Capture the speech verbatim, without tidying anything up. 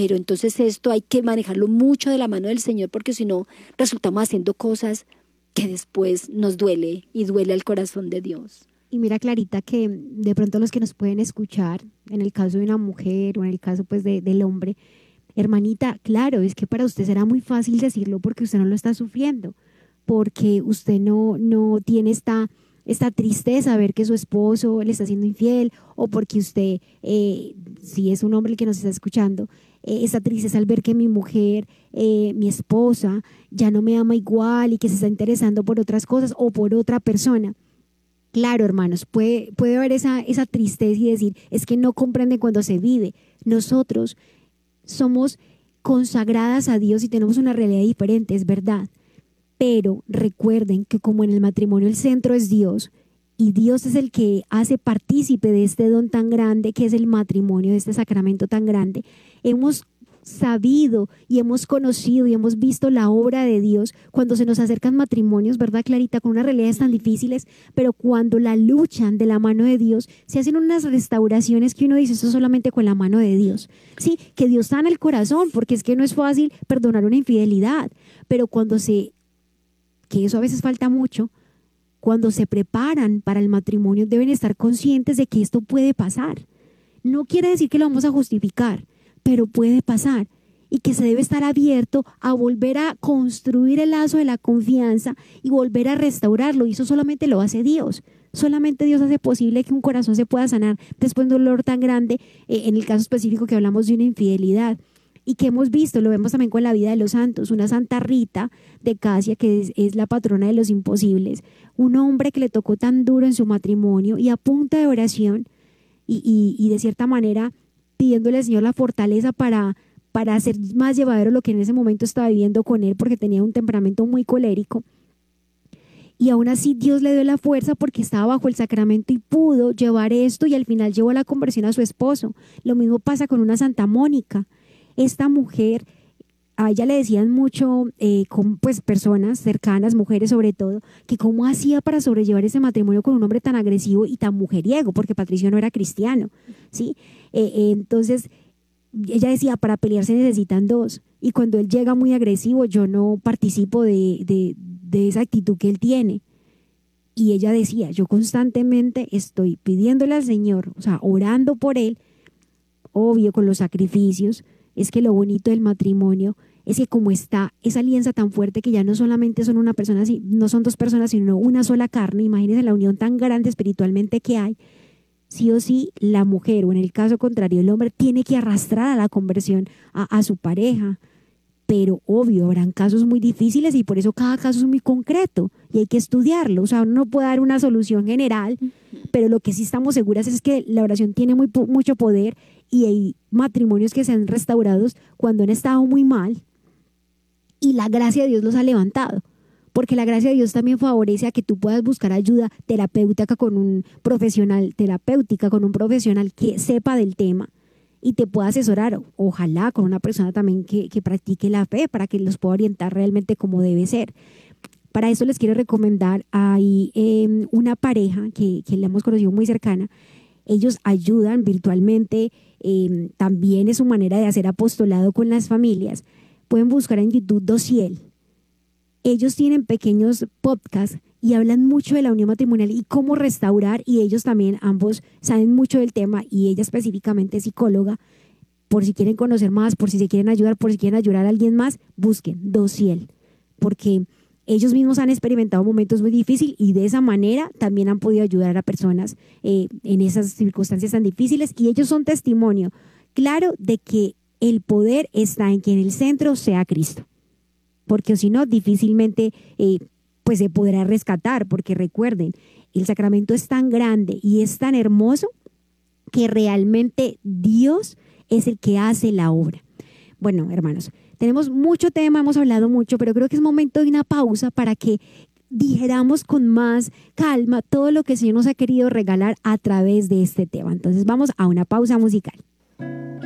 pero entonces esto hay que manejarlo mucho de la mano del Señor, porque si no resultamos haciendo cosas que después nos duele y duele al corazón de Dios. Y mira, Clarita, que de pronto los que nos pueden escuchar, en el caso de una mujer o en el caso pues de, del hombre, hermanita, claro, es que para usted será muy fácil decirlo porque usted no lo está sufriendo, porque usted no, no tiene esta, esta tristeza de ver que su esposo le está siendo infiel, o porque usted, eh, si es un hombre el que nos está escuchando, eh, esta tristeza al ver que mi mujer, eh, mi esposa, ya no me ama igual y que se está interesando por otras cosas o por otra persona. Claro, hermanos, puede, puede haber esa, esa tristeza y decir, es que no comprende cuando se vive. Nosotros somos consagradas a Dios y tenemos una realidad diferente, es verdad. Pero recuerden que como en el matrimonio el centro es Dios y Dios es el que hace partícipe de este don tan grande que es el matrimonio, de este sacramento tan grande, hemos sabido y hemos conocido y hemos visto la obra de Dios cuando se nos acercan matrimonios, ¿verdad, Clarita? Con unas realidades tan difíciles, pero cuando la luchan de la mano de Dios, se hacen unas restauraciones que uno dice, eso solamente con la mano de Dios. Sí, que Dios sana el corazón, porque es que no es fácil perdonar una infidelidad, pero cuando se, que eso a veces falta mucho, cuando se preparan para el matrimonio deben estar conscientes de que esto puede pasar. No quiere decir que lo vamos a justificar, pero puede pasar y que se debe estar abierto a volver a construir el lazo de la confianza y volver a restaurarlo, y eso solamente lo hace Dios. Solamente Dios hace posible que un corazón se pueda sanar después de un dolor tan grande, eh, en el caso específico que hablamos de una infidelidad, y que hemos visto, lo vemos también con la vida de los santos, una Santa Rita de Casia, que es, es la patrona de los imposibles, un hombre que le tocó tan duro en su matrimonio y a punta de oración y, y, y de cierta manera pidiéndole al Señor la fortaleza para, para hacer más llevadero lo que en ese momento estaba viviendo con él, porque tenía un temperamento muy colérico. Y aún así Dios le dio la fuerza porque estaba bajo el sacramento y pudo llevar esto, y al final llevó a la conversión a su esposo. Lo mismo pasa con una Santa Mónica. Esta mujer, a ella le decían mucho, eh, con, pues personas cercanas, mujeres sobre todo, que cómo hacía para sobrellevar ese matrimonio con un hombre tan agresivo y tan mujeriego, porque Patricio no era cristiano, ¿sí? Eh, eh, entonces, ella decía, para pelear se necesitan dos, y cuando él llega muy agresivo, yo no participo de, de, de esa actitud que él tiene. Y ella decía, yo constantemente estoy pidiéndole al Señor, o sea, orando por él, obvio con los sacrificios. Es que lo bonito del matrimonio es que como está esa alianza tan fuerte que ya no solamente son una persona, no son dos personas, sino una sola carne, imagínense la unión tan grande espiritualmente que hay, sí o sí la mujer, o en el caso contrario el hombre, tiene que arrastrar a la conversión a, a su pareja. Pero obvio, habrán casos muy difíciles y por eso cada caso es muy concreto y hay que estudiarlo. O sea, uno no puede dar una solución general, pero lo que sí estamos seguras es que la oración tiene muy, mucho poder, y hay matrimonios que se han restaurado cuando han estado muy mal y la gracia de Dios los ha levantado. Porque la gracia de Dios también favorece a que tú puedas buscar ayuda terapéutica con un profesional, terapéutica con un profesional que sepa del tema y te pueda asesorar, ojalá con una persona también que, que practique la fe para que los pueda orientar realmente como debe ser. Para eso les quiero recomendar, hay eh, una pareja que, que la hemos conocido muy cercana. Ellos ayudan virtualmente, eh, también es su manera de hacer apostolado con las familias. Pueden buscar en YouTube Dosiel. Ellos tienen pequeños podcasts y hablan mucho de la unión matrimonial y cómo restaurar, y ellos también, ambos, saben mucho del tema, y ella específicamente es psicóloga. Por si quieren conocer más, por si se quieren ayudar, por si quieren ayudar a alguien más, busquen Dosiel, porque ellos mismos han experimentado momentos muy difíciles y de esa manera también han podido ayudar a personas eh, en esas circunstancias tan difíciles, y ellos son testimonio claro de que el poder está en que en el centro sea Cristo, porque si no difícilmente eh, pues se podrá rescatar, porque recuerden, el sacramento es tan grande y es tan hermoso que realmente Dios es el que hace la obra. Bueno, hermanos, tenemos mucho tema, hemos hablado mucho, pero creo que es momento de una pausa para que digeramos con más calma todo lo que el Señor nos ha querido regalar a través de este tema. Entonces vamos a una pausa musical.